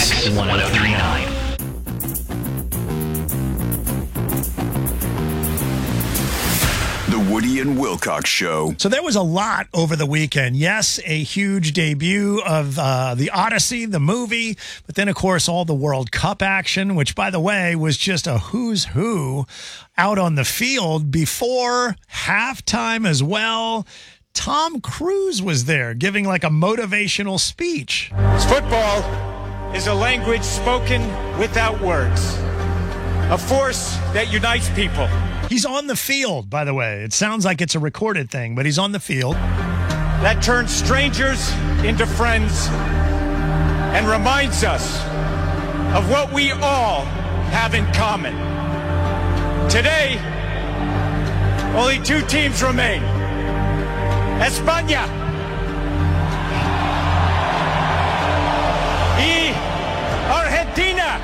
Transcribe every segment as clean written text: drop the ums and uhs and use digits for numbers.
X1039. The Woody and Wilcox Show. So there was a lot over the weekend. Yes, a huge debut of the Odyssey, the movie, but then, of course, all the World Cup action, which, by the way, was just a who's who out on the field before halftime as well. Tom Cruise was there giving like a motivational speech. Football is a language spoken without words, a force that unites people. He's on the field, by the way. It sounds like it's a recorded thing, but he's on the field. That turns strangers into friends and reminds us of what we all have in common. Today, only two teams remain. España y Argentina.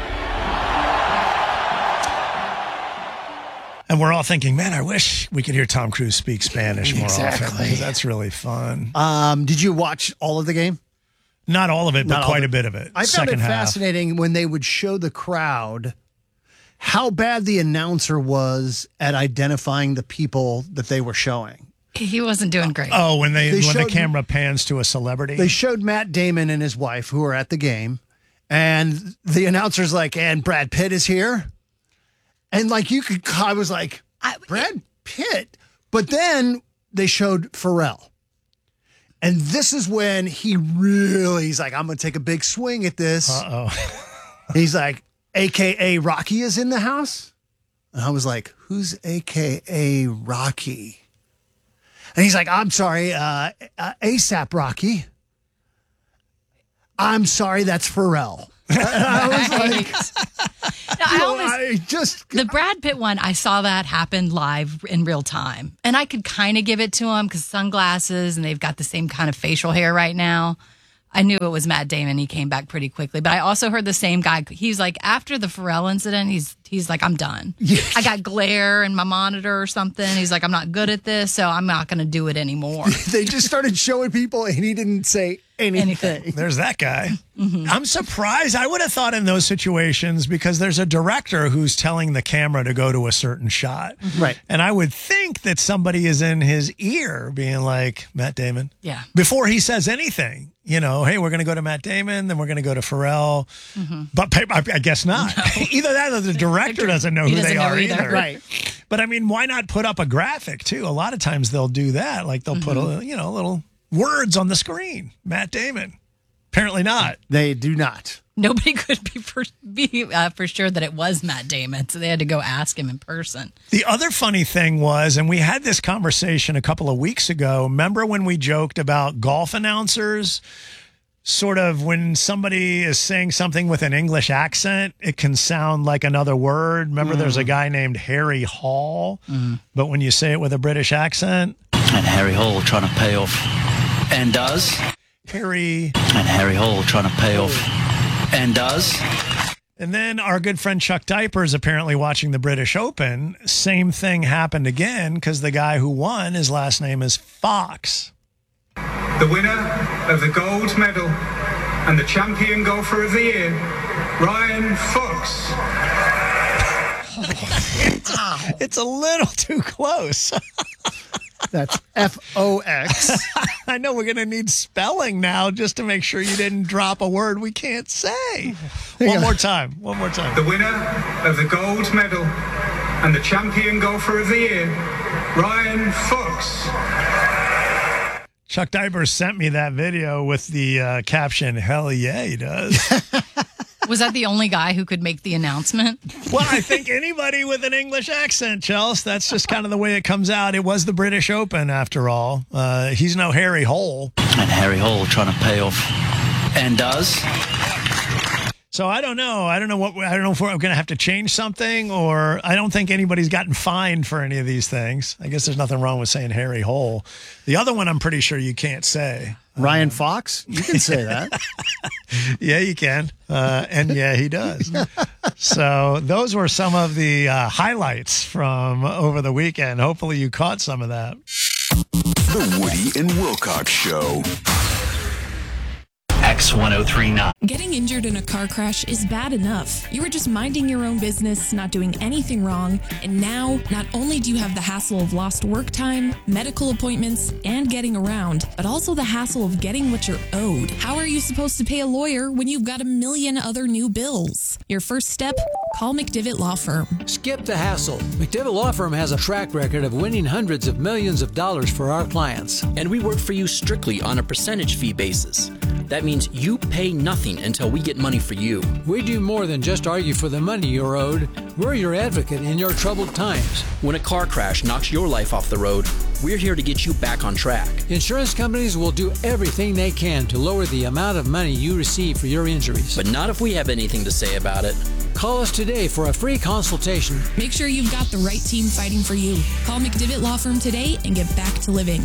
And we're all thinking, man, I wish we could hear Tom Cruise speak Spanish more often, because that's really fun. Did you watch all of the game? Not all of it, but quite a bit of it. I found it fascinating when they would show the crowd how bad the announcer was at identifying the people that they were showing. He wasn't doing great. Oh, when the camera pans to a celebrity? They showed Matt Damon and his wife who were at the game, and the announcer's like, and Brad Pitt is here. And like I was like, Brad Pitt. But then they showed Pharrell. And this is when he's like, I'm going to take a big swing at this. Uh-oh. He's like, AKA Rocky is in the house. And I was like, who's AKA Rocky? And he's like, I'm sorry, ASAP Rocky. I'm sorry, that's Pharrell. And I was like, the Brad Pitt one, I saw that happen live in real time. And I could kind of give it to him because sunglasses and they've got the same kind of facial hair right now. I knew it was Matt Damon. He came back pretty quickly. But I also heard the same guy. He's like, after the Pharrell incident, he's like, I'm done. I got glare in my monitor or something. He's like, I'm not good at this, so I'm not going to do it anymore. They just started showing people, and he didn't say anything. There's that guy. Mm-hmm. I'm surprised. I would have thought in those situations, because there's a director who's telling the camera to go to a certain shot. Right. And I would think that somebody is in his ear being like, Matt Damon. Yeah. Before he says anything. You know, hey, we're going to go to Matt Damon, then we're going to go to Pharrell. Mm-hmm. But I guess not. No. Either that or the director doesn't know who they are either. Right. But I mean, why not put up a graphic too? A lot of times they'll do that. Like they'll put little words on the screen. Matt Damon. Apparently not. They do not. Nobody could be for sure that it was Matt Damon, so they had to go ask him in person. The other funny thing was, and we had this conversation a couple of weeks ago, remember when we joked about golf announcers? Sort of when somebody is saying something with an English accent, it can sound like another word. Remember there's a guy named Harry Hall, but when you say it with a British accent. And Harry Hall trying to pay off and does. Harry Hall trying to pay off. And does. And then our good friend Chuck Diaper is apparently watching the British Open. Same thing happened again because the guy who won, his last name is Fox. The winner of the gold medal and the champion golfer of the year, Ryan Fox. It's a little too close. That's F-O-X. I know we're going to need spelling now just to make sure you didn't drop a word we can't say. One more time. The winner of the gold medal and the champion golfer of the year, Ryan Fox. Chuck Diapers sent me that video with the caption, hell yeah, he does. Was that the only guy who could make the announcement? Well, I think anybody with an English accent, Chelsea. That's just kind of the way it comes out. It was the British Open, after all. He's no Harry Hole. And Harry Hall trying to pay off and does. So I don't know. I don't know if we're going to have to change something, or I don't think anybody's gotten fined for any of these things. I guess there's nothing wrong with saying Harry Hole. The other one I'm pretty sure you can't say. Ryan Fox? You can say that. Yeah, you can. And yeah, he does. So those were some of the highlights from over the weekend. Hopefully you caught some of that. The Woody and Wilcox Show. X1039. Getting injured in a car crash is bad enough. You were just minding your own business, not doing anything wrong, and now not only do you have the hassle of lost work time, medical appointments, and getting around, but also the hassle of getting what you're owed. How are you supposed to pay a lawyer when you've got a million other new bills? Your first step? Call McDivitt Law Firm. Skip the hassle. McDivitt Law Firm has a track record of winning hundreds of millions of dollars for our clients. And we work for you strictly on a percentage fee basis. That means you pay nothing until we get money for you. We do more than just argue for the money you're owed. We're your advocate in your troubled times. When a car crash knocks your life off the road, we're here to get you back on track. Insurance companies will do everything they can to lower the amount of money you receive for your injuries. But not if we have anything to say about it. Call us today for a free consultation. Make sure you've got the right team fighting for you. Call McDivitt Law Firm today and get back to living.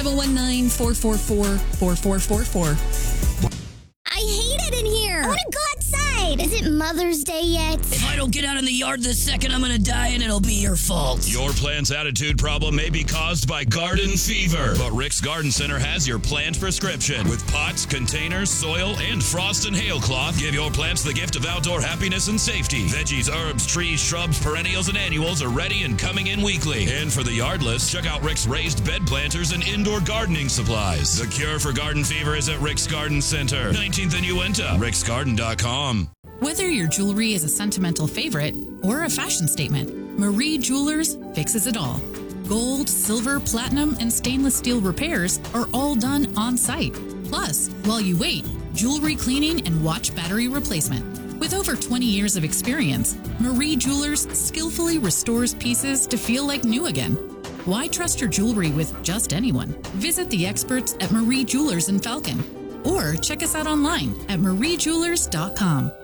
719-444-4444. I hate it in here. I want to go outside. Is it Mother's Day yet? If I don't get out in the yard this second, I'm going to die and it'll be your fault. Your plant's attitude problem may be caused by garden fever, but Rick's Garden Center has your plant prescription. With pots, containers, soil, and frost and hail cloth, give your plants the gift of outdoor happiness and safety. Veggies, herbs, trees, shrubs, perennials, and annuals are ready and coming in weekly. And for the yardless, check out Rick's raised bed planters and indoor gardening supplies. The cure for garden fever is at Rick's Garden Center, 19th and Uinta, ricksgarden.com. Whether your jewelry is a sentimental favorite or a fashion statement, Marie Jewelers fixes it all. Gold, silver, platinum, and stainless steel repairs are all done on site. Plus, while you wait, jewelry cleaning and watch battery replacement. With over 20 years of experience, Marie Jewelers skillfully restores pieces to feel like new again. Why trust your jewelry with just anyone? Visit the experts at Marie Jewelers in Falcon. Or check us out online at mariejewelers.com.